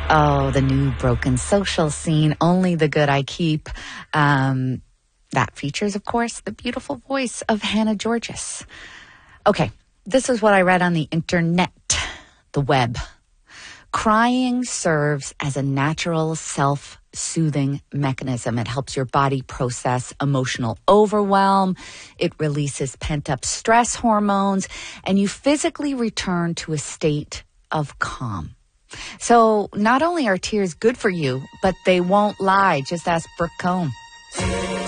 Oh, the new Broken Social scene, Only the Good I Keep. That features, of course, the beautiful voice of Hannah Georgas. Okay, this is what I read on the internet, the web. Crying serves as a natural self-soothing mechanism. It helps your body process emotional overwhelm. It releases pent-up stress hormones, and you physically return to a state of calm. So not only are tears good for you, but they won't lie. Just ask Brooke Combe.